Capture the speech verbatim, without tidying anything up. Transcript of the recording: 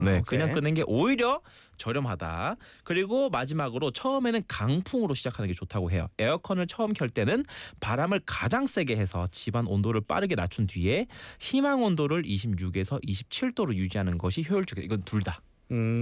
네, 오케이. 그냥 끄는 게 오히려 저렴하다. 그리고 마지막으로 처음에는 강풍으로 시작하는 게 좋다고 해요. 에어컨을 처음 켤 때는 바람을 가장 세게 해서 집안 온도를 빠르게 낮춘 뒤에 희망 온도를 이십육에서 이십칠 도로 유지하는 것이 효율적이에요. 이건 둘 다. 음.